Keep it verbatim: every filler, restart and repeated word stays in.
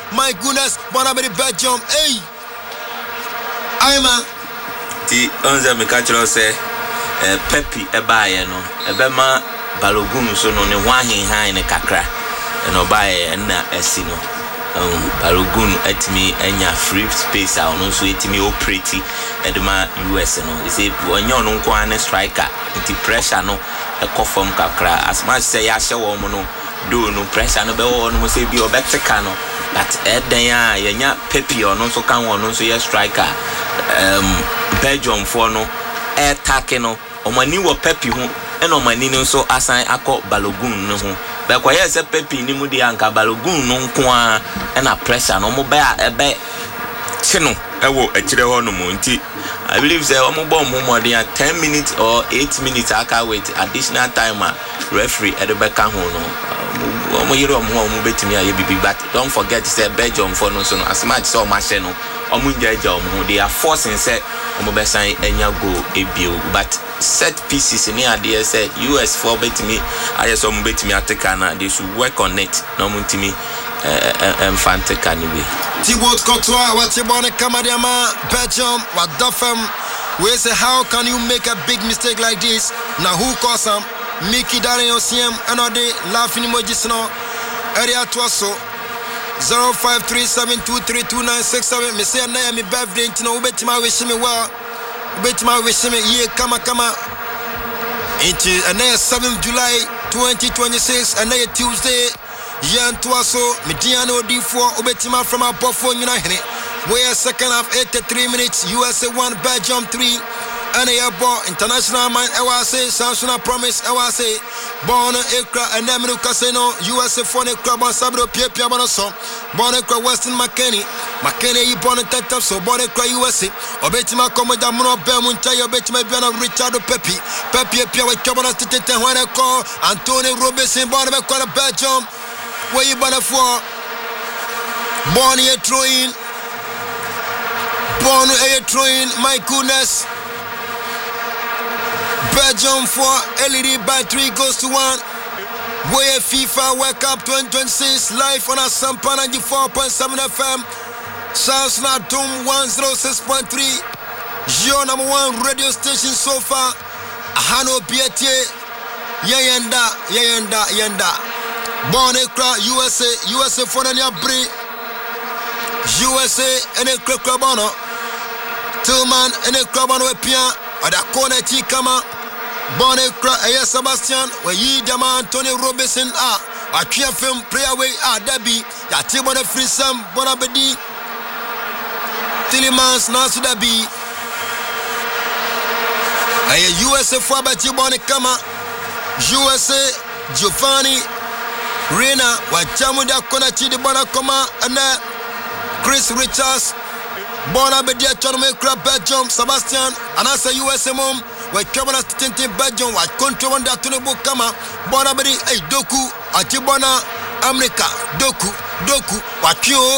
My goodness, bona be Belgium. Hey, I'm a. The only me catch you say, Pepe ebaye no, ebema Balogun so no ne wahin han ne kakra, and obaye na esi no. Um, Balogun etimi enya free space a ono so etimi operate edema U S no. They say onyo no nko an striker, the pressure no e form kakra. As much say ya hye wo mo no, do no pressure no be wo no say bi obetika no. But eden a yenya Pepe ono so kan wo no so ye striker. Um, Belgium for no air tackle no omani wo Pepe ho e no mani no so asan akọ Balogun no ho be kwa ye se Pepe ni mu de anka Balogun no nko a e na pressure no mo be a ebe chi no e wo akire ho no mo nti I believe say omo bo mo mo de ten minutes or eight minutes aka wait additional time a referee e de be ka ho no omo yiro omo omo betimi aye bibi but don't forget say Belgium for no so no as much so ma she no omo njaja omo they are forcing say omo be san enya go ebio but set pieces ni ade say U S for betimi aye so omo betimi ateka na they should work on it no omo ntimi eh enfante kaniwe Thibaut Courtois what's about Kamadiama Belgium what dafem we say how can you make a big mistake like this now who cause him Mickey Darius C M another laughing emojis no area to us so zero five three seven two three two nine six seven me say na me birthday ntino ubetima wish me well ubetima wish me ye kama kama into na seventh July twenty twenty-six and na Tuesday yan to us so me diano D four ubetima from our Buffalo United we are second half eighty-three minutes U S A one Belgium three and a ball international mind I was say Samsung promise I was say born ekra and Eminu Casino U S A phone club on Sabro Pia Pia Bonoso born ekra Weston McKenny McKenny born tete so born ekra U S A obetima komoda muno bemunta yo betima biana Richard Pepe Pepe Pia we kabana tete when I call Anthony Robinson born be call Belgium where you born for born a throwing born a throwing my goodness Belgium for L E D by three goes to one. Where FIFA World Cup twenty twenty-six live on a Sampa ninety-four point seven F M. Charles Natum one oh six point three. Your number one radio station so far. Hano Pietier. Yayenda, Yayenda, Yenda. Bonekra U S A, U S A for Nanya Bri. U S A and a Krabano. Two man and a Krabano Pia. Ada kona chi kama Bonekra Aya Sebastian we yi dama Anthony Robinson a atwe fem prayer way a dabi ya ti bona free sam bona bedi Tilimans nasu dabi Aya U S A for bati bonekama U S A Giovanni Reina wa chamuda kona chi de bona koma ana Chris Richards Bona bedia chorme crab Belgium Sebastian anasa U S A mom we kabana tente Belgium wa control wanda tunebo kama bona bedi ay doku ati bona America doku doku wa kyo